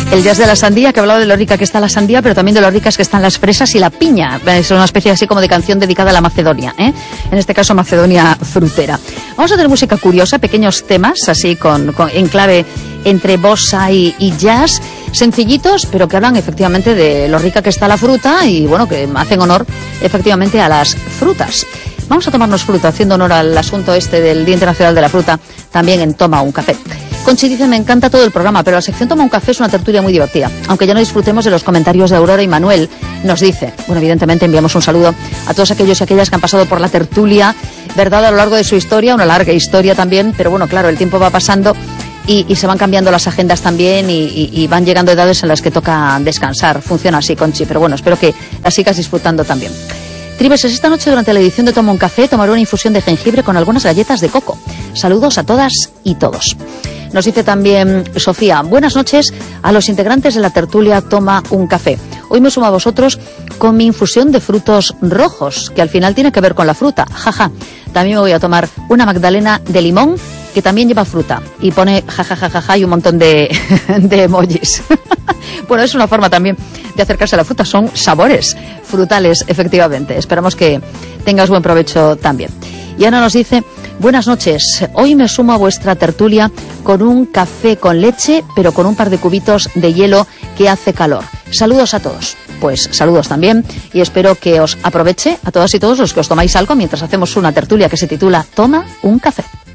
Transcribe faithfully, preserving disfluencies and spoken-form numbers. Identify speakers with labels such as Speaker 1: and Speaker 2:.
Speaker 1: El jazz de la sandía, que hablaba de lo rica que está la sandía, pero también de lo ricas que están las fresas y la piña. Es una especie así como de canción dedicada a la Macedonia, ¿eh? En este caso Macedonia frutera. Vamos a tener música curiosa, pequeños temas así con, con en clave entre bossa y, y jazz, sencillitos, pero que hablan efectivamente de lo rica que está la fruta y bueno, que hacen honor efectivamente a las frutas. Vamos a tomarnos fruta, haciendo honor al asunto este del Día Internacional de la Fruta, también en Toma un Café. Conchi dice, me encanta todo el programa, pero la sección Toma un Café es una tertulia muy divertida. Aunque ya no disfrutemos de los comentarios de Aurora y Manuel, nos dice, bueno, evidentemente enviamos un saludo a todos aquellos y aquellas que han pasado por la tertulia, verdad, a lo largo de su historia, una larga historia también, pero bueno, claro, el tiempo va pasando y, y se van cambiando las agendas también y, y, y van llegando edades en las que toca descansar. Funciona así, Conchi, pero bueno, espero que la sigas disfrutando también. Tribeses, esta noche durante la edición de Toma un Café tomaré una infusión de jengibre con algunas galletas de coco. Saludos a todas y todos. Nos dice también Sofía, buenas noches a los integrantes de la tertulia Toma un Café. Hoy me sumo a vosotros con mi infusión de frutos rojos, que al final tiene que ver con la fruta. Jaja. También me voy a tomar una magdalena de limón, que también lleva fruta. Y pone jajajajaja y un montón de, de emojis. Bueno, es una forma también de acercarse a la fruta. Son sabores frutales, efectivamente. Esperamos que tengas buen provecho también. Y Ana nos dice, buenas noches, hoy me sumo a vuestra tertulia con un café con leche, pero con un par de cubitos de hielo que hace calor. Saludos a todos. Pues saludos también y espero que os aproveche a todas y todos los que os tomáis algo mientras hacemos una tertulia que se titula Toma un Café.